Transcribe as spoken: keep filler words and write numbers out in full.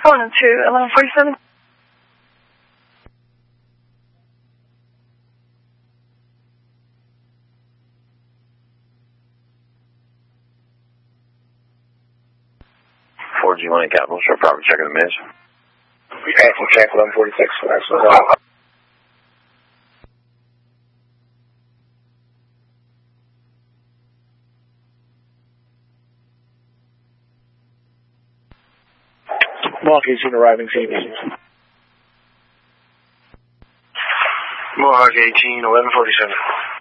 Going to eleven forty-seven. four G one Capital, short property check of the miss. Actual check eleven forty-six. Excellent. Mohawk eighteen arriving, C B. Mohawk eighteen, eleven forty-seven.